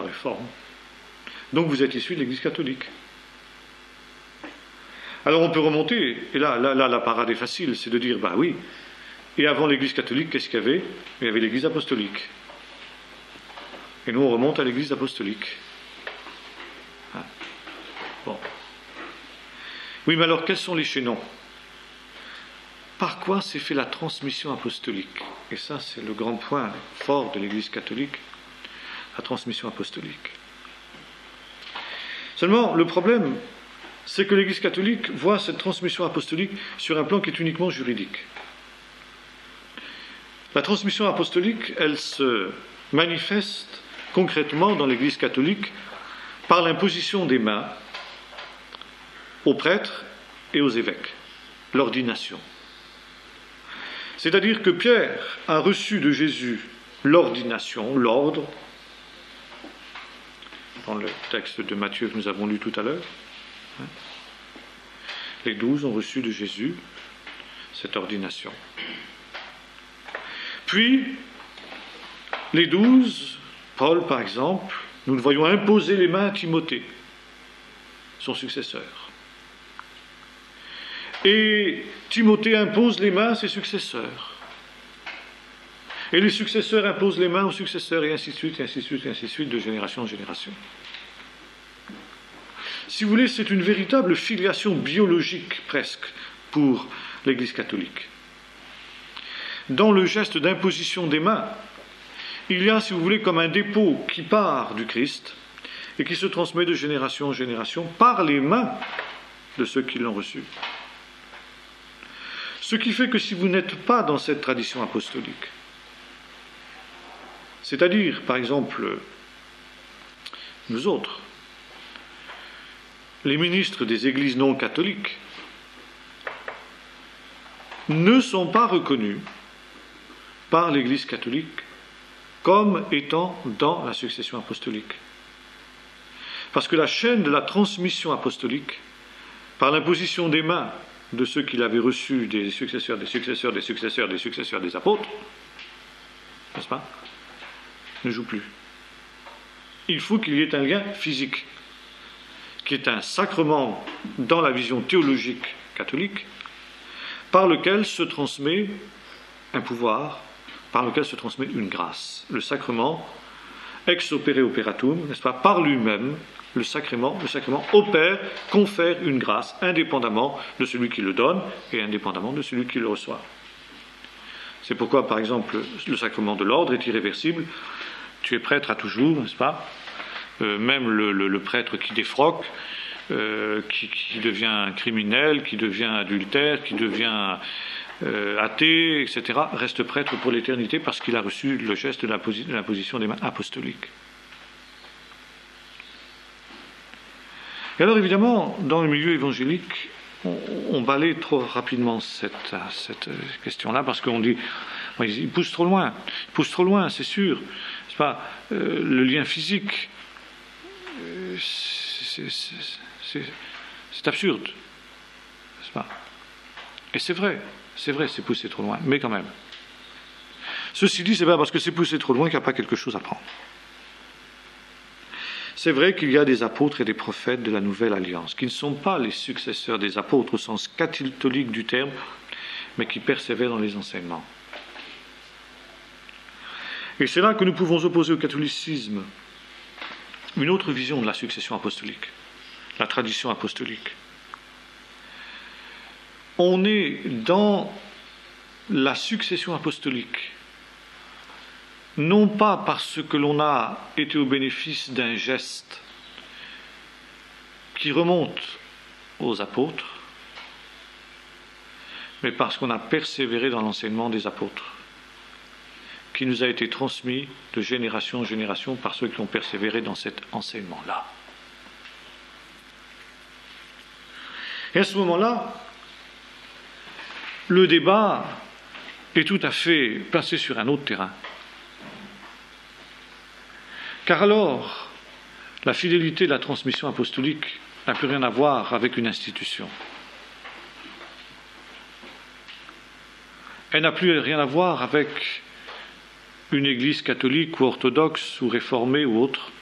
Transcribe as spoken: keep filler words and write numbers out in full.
la Réforme. Donc vous êtes issus de l'Église catholique. Alors on peut remonter, et là, là, là la parade est facile, c'est de dire, bah oui, et avant l'Église catholique, qu'est-ce qu'il y avait? Il y avait l'Église apostolique. Et nous on remonte à l'Église apostolique. Hein? Bon. Oui, mais alors quels sont les chaînons? Par quoi s'est fait la transmission apostolique? Et ça, c'est le grand point fort de l'Église catholique, la transmission apostolique. Seulement, le problème, c'est que l'Église catholique voit cette transmission apostolique sur un plan qui est uniquement juridique. La transmission apostolique, elle se manifeste concrètement dans l'Église catholique par l'imposition des mains aux prêtres et aux évêques, l'ordination. C'est-à-dire que Pierre a reçu de Jésus l'ordination, l'ordre, dans le texte de Matthieu que nous avons lu tout à l'heure. Les douze ont reçu de Jésus cette ordination. Puis, les douze, Paul par exemple, nous le voyons imposer les mains à Timothée, son successeur. Et Timothée impose les mains à ses successeurs. Et les successeurs imposent les mains aux successeurs, et ainsi de suite, et ainsi de suite, et ainsi de suite, de génération en génération. Si vous voulez, c'est une véritable filiation biologique, presque, pour l'Église catholique. Dans le geste d'imposition des mains, il y a, si vous voulez, comme un dépôt qui part du Christ et qui se transmet de génération en génération par les mains de ceux qui l'ont reçu. Ce qui fait que si vous n'êtes pas dans cette tradition apostolique, c'est-à-dire, par exemple, nous autres, les ministres des églises non catholiques, ne sont pas reconnus par l'Église catholique comme étant dans la succession apostolique. Parce que la chaîne de la transmission apostolique, par l'imposition des mains de ceux qui l'avaient reçu, des successeurs, des successeurs, des successeurs, des successeurs des apôtres, n'est-ce pas, ne joue plus. Il faut qu'il y ait un lien physique, qui est un sacrement dans la vision théologique catholique, par lequel se transmet un pouvoir, par lequel se transmet une grâce. Le sacrement, ex opere operatum, n'est-ce pas, par lui-même, le sacrement, le sacrement opère, confère une grâce, indépendamment de celui qui le donne et indépendamment de celui qui le reçoit. C'est pourquoi, par exemple, le sacrement de l'ordre est irréversible. Tu es prêtre à toujours, n'est-ce pas? Euh, même le, le, le prêtre qui défroque, euh, qui, qui devient criminel, qui devient adultère, qui devient euh, athée, et cetera, reste prêtre pour l'éternité parce qu'il a reçu le geste de l'imposition des mains apostoliques. Et alors évidemment, dans le milieu évangélique, on, on balaye trop rapidement cette, cette question-là parce qu'on dit, il pousse trop loin, il pousse trop loin, c'est sûr. C'est pas euh, le lien physique, euh, c'est, c'est, c'est, c'est absurde, n'est-ce pas? Et c'est vrai, c'est vrai, c'est poussé trop loin, mais quand même. Ceci dit, c'est pas parce que c'est poussé trop loin qu'il n'y a pas quelque chose à prendre. C'est vrai qu'il y a des apôtres et des prophètes de la Nouvelle Alliance, qui ne sont pas les successeurs des apôtres au sens catholique du terme, mais qui persévèrent dans les enseignements. Et c'est là que nous pouvons opposer au catholicisme une autre vision de la succession apostolique, la tradition apostolique. On est dans la succession apostolique, non pas parce que l'on a été au bénéfice d'un geste qui remonte aux apôtres, mais parce qu'on a persévéré dans l'enseignement des apôtres, qui nous a été transmis de génération en génération par ceux qui ont persévéré dans cet enseignement-là. Et à ce moment-là, le débat est tout à fait placé sur un autre terrain. Car alors, la fidélité de la transmission apostolique n'a plus rien à voir avec une institution. Elle n'a plus rien à voir avec une église catholique ou orthodoxe ou réformée ou autre.